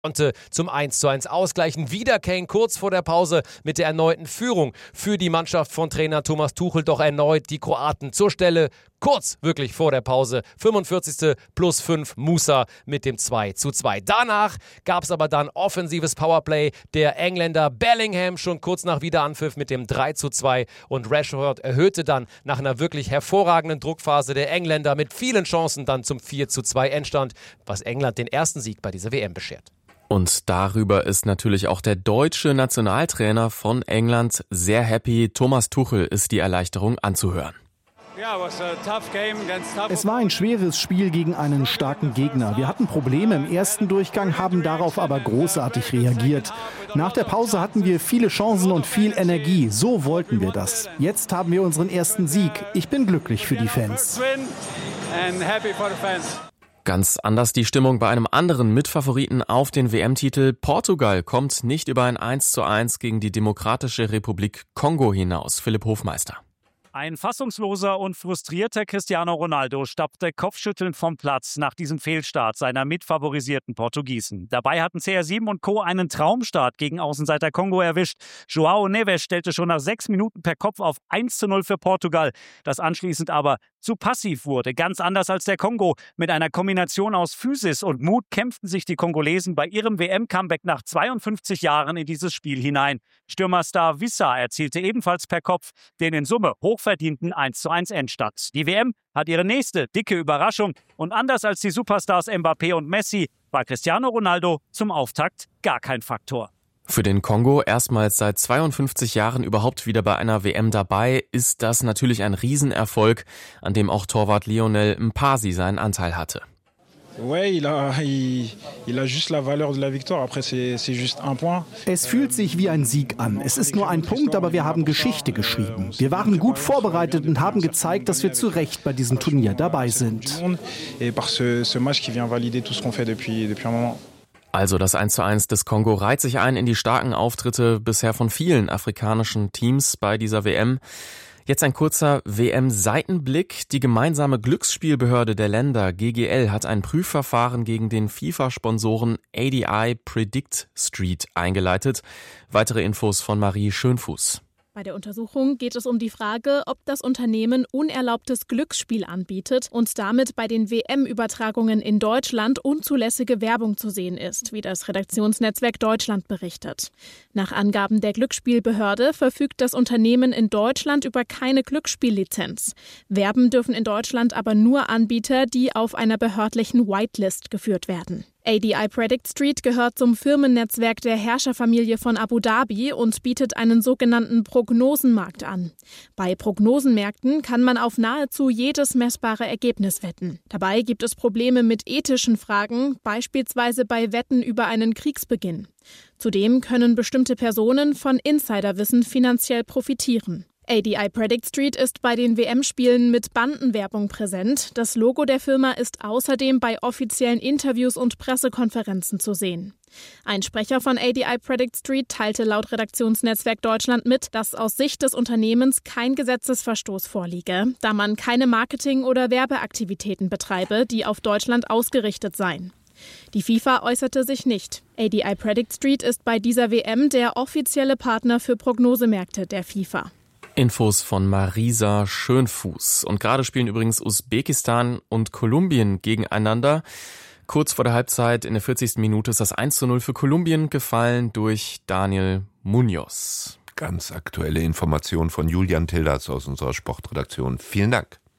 Konnte zum 1:1 ausgleichen. Wieder Kane kurz vor der Pause mit der erneuten Führung für die Mannschaft von Trainer Thomas Tuchel. Doch erneut die Kroaten zur Stelle. Kurz wirklich vor der Pause. 45. +5 Musa mit dem 2:2. Danach gab es aber dann offensives Powerplay der Engländer. Bellingham schon kurz nach Wiederanpfiff mit dem 3:2. Und Rashford erhöhte dann nach einer wirklich hervorragenden Druckphase der Engländer mit vielen Chancen dann zum 4:2 Endstand, was England den ersten Sieg bei dieser WM beschert. Und darüber ist natürlich auch der deutsche Nationaltrainer von England sehr happy. Thomas Tuchel ist die Erleichterung anzuhören. Es war ein schweres Spiel gegen einen starken Gegner. Wir hatten Probleme im ersten Durchgang, haben darauf aber großartig reagiert. Nach der Pause hatten wir viele Chancen und viel Energie. So wollten wir das. Jetzt haben wir unseren ersten Sieg. Ich bin glücklich für die Fans. Ganz anders die Stimmung bei einem anderen Mitfavoriten auf den WM-Titel. Portugal kommt nicht über ein 1:1 gegen die Demokratische Republik Kongo hinaus. Philipp Hofmeister. Ein fassungsloser und frustrierter Cristiano Ronaldo stappte kopfschüttelnd vom Platz nach diesem Fehlstart seiner mitfavorisierten Portugiesen. Dabei hatten CR7 und Co. einen Traumstart gegen Außenseiter Kongo erwischt. João Neves stellte schon nach 6 Minuten per Kopf auf 1:0 für Portugal, das anschließend aber zu passiv wurde. Ganz anders als der Kongo. Mit einer Kombination aus Physis und Mut kämpften sich die Kongolesen bei ihrem WM-Comeback nach 52 Jahren in dieses Spiel hinein. Stürmerstar Wissa erzielte ebenfalls per Kopf den in Summe hochverdienten 1:1 Endstand. Die WM hat ihre nächste dicke Überraschung und anders als die Superstars Mbappé und Messi war Cristiano Ronaldo zum Auftakt gar kein Faktor. Für den Kongo, erstmals seit 52 Jahren überhaupt wieder bei einer WM dabei, ist das natürlich ein Riesenerfolg, an dem auch Torwart Lionel Mpasi seinen Anteil hatte. Es fühlt sich wie ein Sieg an. Es ist nur ein Punkt, aber wir haben Geschichte geschrieben. Wir waren gut vorbereitet und haben gezeigt, dass wir zu Recht bei diesem Turnier dabei sind. Also das 1:1 des Kongo reiht sich ein in die starken Auftritte bisher von vielen afrikanischen Teams bei dieser WM. Jetzt ein kurzer WM-Seitenblick. Die gemeinsame Glücksspielbehörde der Länder, GGL, hat ein Prüfverfahren gegen den FIFA-Sponsoren ADI Predict Street eingeleitet. Weitere Infos von Marie Schönfuß. Bei der Untersuchung geht es um die Frage, ob das Unternehmen unerlaubtes Glücksspiel anbietet und damit bei den WM-Übertragungen in Deutschland unzulässige Werbung zu sehen ist, wie das Redaktionsnetzwerk Deutschland berichtet. Nach Angaben der Glücksspielbehörde verfügt das Unternehmen in Deutschland über keine Glücksspiellizenz. Werben dürfen in Deutschland aber nur Anbieter, die auf einer behördlichen Whitelist geführt werden. ADI Predict Street gehört zum Firmennetzwerk der Herrscherfamilie von Abu Dhabi und bietet einen sogenannten Prognosenmarkt an. Bei Prognosenmärkten kann man auf nahezu jedes messbare Ergebnis wetten. Dabei gibt es Probleme mit ethischen Fragen, beispielsweise bei Wetten über einen Kriegsbeginn. Zudem können bestimmte Personen von Insiderwissen finanziell profitieren. ADI Predict Street ist bei den WM-Spielen mit Bandenwerbung präsent. Das Logo der Firma ist außerdem bei offiziellen Interviews und Pressekonferenzen zu sehen. Ein Sprecher von ADI Predict Street teilte laut Redaktionsnetzwerk Deutschland mit, dass aus Sicht des Unternehmens kein Gesetzesverstoß vorliege, da man keine Marketing- oder Werbeaktivitäten betreibe, die auf Deutschland ausgerichtet seien. Die FIFA äußerte sich nicht. ADI Predict Street ist bei dieser WM der offizielle Partner für Prognosemärkte der FIFA. Infos von Marisa Schönfuß. Und gerade spielen übrigens Usbekistan und Kolumbien gegeneinander. Kurz vor der Halbzeit in der 40. Minute ist das 1:0 für Kolumbien gefallen durch Daniel Munoz. Ganz aktuelle Informationen von Julian Tilders aus unserer Sportredaktion. Vielen Dank.